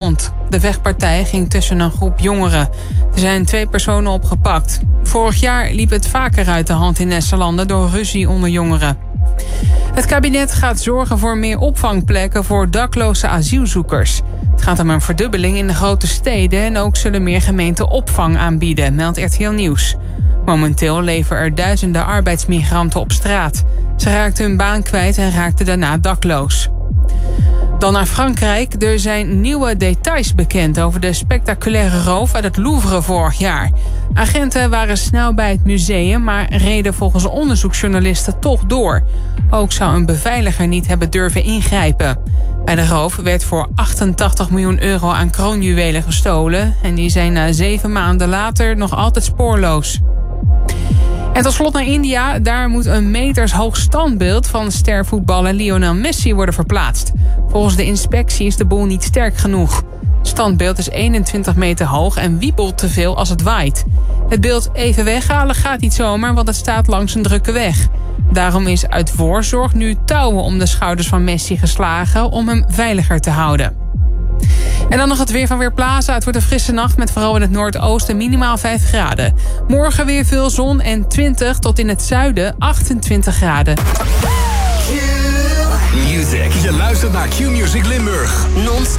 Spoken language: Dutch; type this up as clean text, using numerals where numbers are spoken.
gewond. De vechtpartij ging tussen een groep jongeren. Er zijn 2 personen opgepakt. Vorig jaar liep het vaker uit de hand in Nesselanden door ruzie onder jongeren. Het kabinet gaat zorgen voor meer opvangplekken voor dakloze asielzoekers. Het gaat om een verdubbeling in de grote steden en ook zullen meer gemeenten opvang aanbieden, meldt RTL Nieuws. Momenteel leven er duizenden arbeidsmigranten op straat. Ze raakten hun baan kwijt en raakten daarna dakloos. Dan naar Frankrijk. Er zijn nieuwe details bekend over de spectaculaire roof uit het Louvre vorig jaar. Agenten waren snel bij het museum, maar reden volgens onderzoeksjournalisten toch door. Ook zou een beveiliger niet hebben durven ingrijpen. Bij de roof werd voor 88 miljoen euro aan kroonjuwelen gestolen. En die zijn na 7 maanden later nog altijd spoorloos. En tot slot naar India. Daar moet een metershoog standbeeld van stervoetballer Lionel Messi worden verplaatst. Volgens de inspectie is de boel niet sterk genoeg. Het standbeeld is 21 meter hoog en wiebelt te veel als het waait. Het beeld even weghalen gaat niet zomaar, want het staat langs een drukke weg. Daarom is uit voorzorg nu touwen om de schouders van Messi geslagen om hem veiliger te houden. En dan nog het weer van Weerplaza. Het wordt een frisse nacht met vooral in het noordoosten minimaal 5 graden. Morgen weer veel zon en 20 tot in het zuiden 28 graden. Q-Music. Je luistert naar Q-Music Limburg. Non-stop.